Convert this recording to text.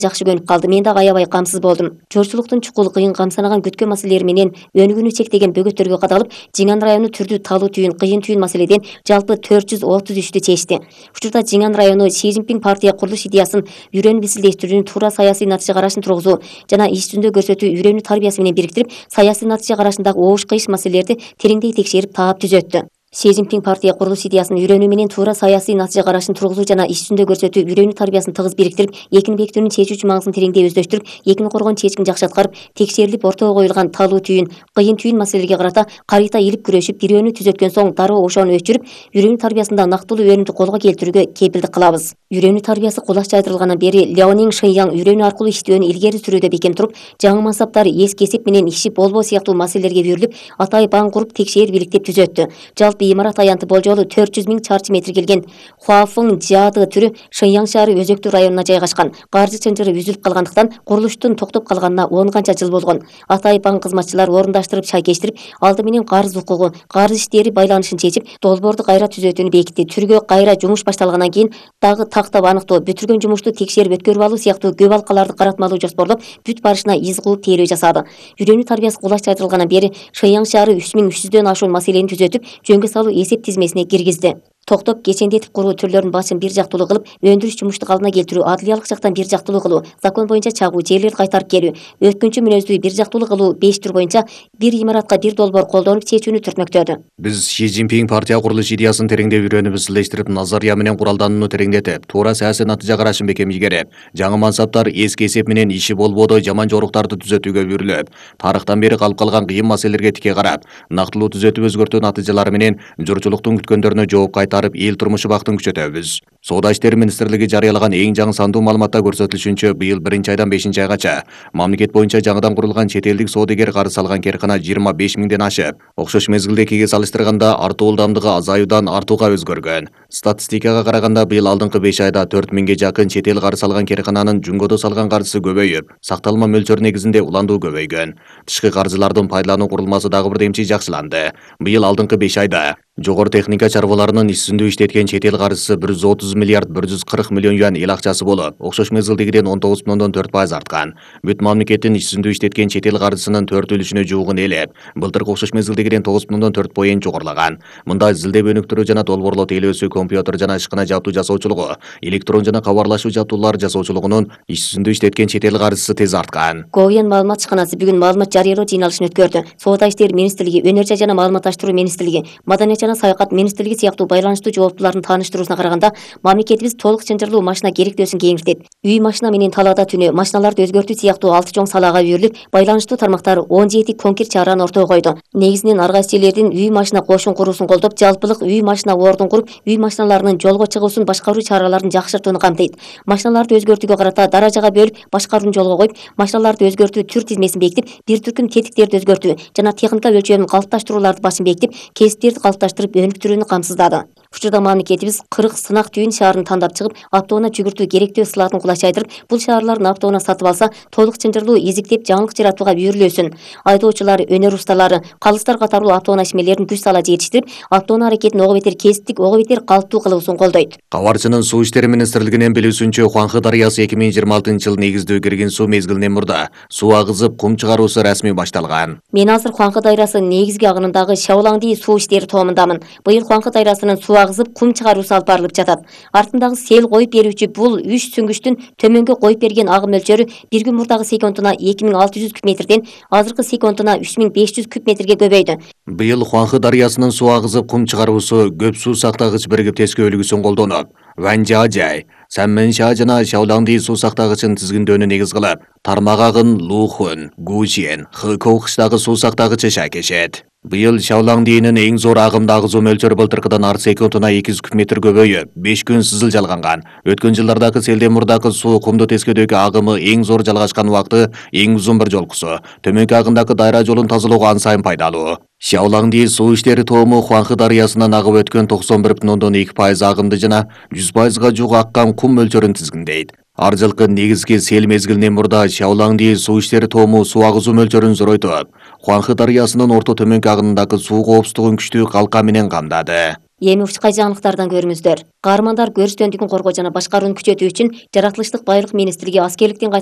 жакшы көнүп калды. Мен дагы аябай камсыз болдум. Жорчулуктун чукул кыйын камсанаган күткөн маселелери менен өнүгүүнү чектеген бөгөттөргө кадалып, Жиңан району түрдүү талуу түйүн, кыйын түйүн маселеден жалпы 433 чечти. Учурда Жиңан району Си Цзиньпин партия курулуш идеясын үйрөнүп изилдештирүүнүн туура саясий натыйжа карашын тургузуу жана иш жүзүндө көрсөтүү үйрөнүү тарбиясы менен бириктирип, саясий натыйжа карашындагы оош кыйыш маселелерди тереңдей текшерип таап түзөттү. Си Цзиньпин партия курулуш идеясын үйрөнүү менен туура саясий натыйжа карашын тургузуу жана иш жүзүндө көрсөтүү үйрөнүү тарбиясын тыгыз бириктирип, экини бекитүүнүн чечүүчү маңызын тереңдей өздөштүрүп, экини коргоон чечкин жакшы аткарып, текшерилип ортого коюлган талуу түйүн, кыйын түйүн маселелерге карата карыйта илип күрөшүп, бирөөнү түзөткөн соң дароо ошону өчүрүп, үйрөнүү тарбиясында нактылуу өнүмдү колго келтирүүгө кепилдик кылабыз. Үйрөнүү тарбиясы кулаш жайдырылгандан бери Ляонин Шэньян үйрөнүү аркылуу иштөөнү илгери сүрүүдө бекем туруп, жаңы мансаптар эски эсеп менен иши болбоо сыяктуу маселелерге бүрүлүп, атайы баң куруп текшер бийликтеп түзөттү. Жалпы имарат аянты жолу 400 000 чарчы метр келген Хуафың Жиады түрү Шэньян шаары өзөктүү районуна жайгашкан. Каржы чынжыры үзүлүп калгандыктан курулуштун токтоп калганына 10 канча жыл болгон. Атай баң кызматчылар орундаштырып шайкештирип, алды менен карыз укугу, карыз иштери байланышын чечип, долбоорду кайра түзөтүүнү бекитти. Түргө кайра жумуш башталгандан кийин дагы тактап аныктоо, бүтүргөн жумушту текшерип өткөрүп алуу сыяктуу көп алкаларды каратмалуу жоспорлоп, бүт барышына из кылып тейлөө жасады. Үйрөнүү тарбиясы кулаш жайдырылгандан бери Шэньян шаары 3300дөн ашуун маселени түзөтүп, жөнгө салуу эсеп тизмесине киргизди. Токтоп кечендетип куруу түрлөрүнүн башын бир жактылуу кылып, өндүрүш жумушту калдына келтирүү, адлиялык жактан бир жактылуу кылуу, закон боюнча чагуу, жерлерди кайтарып келүү, өткүнчү мүнөздүү бир жактылуу кылуу 5 түр боюнча бир имаратка бир долбоор колдонуп чечүүнү түртмөктөдү. Биз Си Цзиньпин партия курулуш идеясын тереңдеп үйрөнүп изилдештирип, назария менен куралданууну тереңдетип, туура саясий натыйжа карашын бекем ийгерип, жаңы мансаптар эски эсеп менен иши болбоодой жаман жоруктарды түзөтүүгө бүрүлүп, тарыхтан бери калып калган кыйын маселелерге тике карап, нактылуу түзөтүп өзгөртүү натыйжалары менен журчулуктун күткөндөрүнө жооп кайтарып, эл турмушу бактын күчөтөбүз. Соода иштери министрлиги жарыялаган эң жаңы сандуу маалыматта көрсөтүлүшүнчө, быйыл 1 айдан 5 айгача мамлекет боюнча жаңыдан курулган чет элдик соодагер карыз алган керкана 25 000ден ашып, окшош мезгилдегиге салыштырганда артуу ылдамдыгы азаюудан артууга өзгөргөн. Статистикага караганда, быйыл алдыңкы 5 айда 4000ге жакын чет эл карыз алган керкананын жүнгөдө салган карызы көбөйүп, сакталма мөлчөрү негизинде уландуу көбөйгөн. Тышкы каржылардын пайдалануу курулмасы дагы бирдемчи жакшыланды. Быйыл алдыңкы 5 айда жогору техника чарбаларынын иш жүзүндө иштеткен чет эл карызы 130 миллиард 140 миллион юан эл акчасы болуп, окшош мезгилдегиден 19,4% арткан. Бүт мамлекеттин иш жүзүндө иштеткен чет эл карызынын 4/4 жуугун элеп, былтыркы окшош мезгилдегиден 9,4% жогорулаган. Мында изилдеп өнүктүрүү жана долбоорлоо тейлөөсү, компьютер жана ишкана жаптуу жасоочулугу, электрон жана кабарлашуу жаптуулар жасоочулугунун иш жүзүндө иштеткен чет эл карызы тез арткан. Говен маалымат ишканасы бүгүн маалымат жарыялоо жыйналышын өткөрдү. Соода иштери министрлиги, өнөр жай жана маалыматташтыруу министрлиги, маданият жана саякат министрлиги сыяктуу байланыштуу жооптуулардын тааныштыруусуна караганда, мамлекетибиз толук чынжырлуу машина керектөөсүн кеңиртет. Үй машина менен талаада түнө машиналарды өзгөртүү сыяктуу 6 чоң салаага үйрүлүп, байланыштуу тармактар 17 конкрет чараны ортого койду. Негизинен ар кайсы жерлердин үй машина кошун куруусун колдоп, жалпылык үй машина ордун куруп, үй машиналарынын жолго чыгуусун башкаруу чараларын жакшыртууну камтыйт. Машиналарды өзгөртүүгө карата даражага бөлүп, башкарууну жолго коюп, машиналарды өзгөртүү түр тизмесин бекитип, бир түркүм тетиктерди өзгөртүү жана техника өлчөмүн калыпташтырууларды башын бекитип, кесиптерди калыпташтырып өнүктүрүүнү камсыздады. Учурда мамлекетибиз 40 сынак түйүн шаарын тандап чыгып, аптоона жүгүртүү керектөө сылатын кулаш жайдырып, бул шаарлардын аптоона сатып алса, толук чынжырлуу изиктеп жаңылык жаратууга үйрүлөсүн. Айдоочулар, өнөр усталары, калыстар катарлуу аптоона ишмерлерин күч сала жетиштирип, аптоона аракетин ого бетер кесиптик, ого бетер калыптуу кылуусун колдойт. Кабарчынын суу иштери министрлигинин билүүсүнчө, Хуанхэ дарыясы 2026-жылы негиздөө кирген суу мезгилинен мурда суу агызып, кум чыгаруусу расмий башталган. Мен азыр Хуанхэ дайрасы негизги агынындагы Шаолаңди суу иштери тоомундамын. Быйыл Хуанхэ дайрасынын суу агызып, кум чыгаруусу алып барылып жатат. Артындагы сел коюп берүүчү бул 3 сүңгүчтүн төмөнгө коюп берген агым мөлчөрү bir күн мурдагы секундуна 2600 куб метрден азыркы секундуна 3500 куб метрге көбөйдү. Быйыл Хуанхэ дарыясынын суу агызып, кум чыгаруусу көп суу сактагыч биргиптешке үлгүсүн колдонуп, Ванжажай, Санмэнша жана Шаолаңди суу сактагычын тизгиндөөнү негиз кылып, тармак агын Лухун, Гушен, Хэкоу кыштагы суу сактагычы шайкешет. Быйыл Шаолаңдинин эң зор агымды агызуу мөлчөрү былтыркыдан ар секундуна 200 куб метр көбөйүп, 5 күн сызыл жалганган. Өткөн жылдардагы селден мурдагы суу кумду тескөдөгү агымы эң зор жалгашкан убакты, эң узун бир жолкусу. Төмөнкү агымдагы дайра жолун тазалоого ан сайын пайдалуу. Шаолаңди суу иштери тоому Хуанхэ дарыясынан агып өткөн 91,2% агымды жана 100%га жук аккан кум мөлчөрүн тизгиндейт. Ар жылкы негизги сел мезгилинен мурда Шаолаңди суу иштери тоому суу агызуу мөлчөрүн зоройтуп, Хуанхэ дарыясынын орто төмөнкү агымындагы суу коопсуздугун күчтүү калка менен камдады. Эми ушкай жаңылыктардан көрүңүздөр. Каармандар көрүштөндүгүн коргоо жана башкарууну күчөтүү үчүн жаратылыштык байлык министрлиги аскерликтен